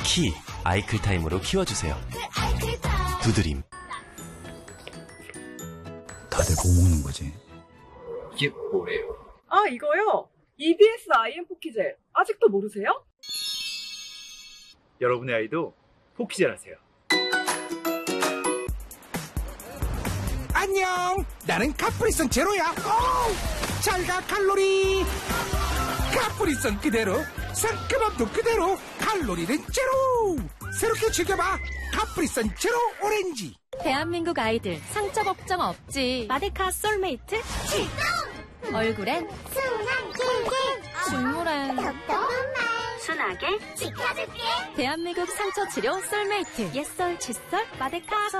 키 아이클타임으로 키워주세요. 두드림. 다들 뭐 먹는 거지? 이게 뭐예요? 아, 이거요? EBS IM 포키젤. 아직도 모르세요? 여러분의 아이도 포키젤 하세요. 안녕, 나는 카프리선 제로야. 잘가 칼로리. 카프리선 그대로, 상큼함도 그대로, 칼로리는 제로. 새롭게 즐겨봐, 카프리선 제로 오렌지. 대한민국 아이들 상처 걱정 없지. 마데카 솔메이트 출동. 얼굴엔 순한 꿀꿀, 중물엔 순하게 지켜줄게. 대한민국 상처 치료 솔메이트. 옛설 칫솔 마데카.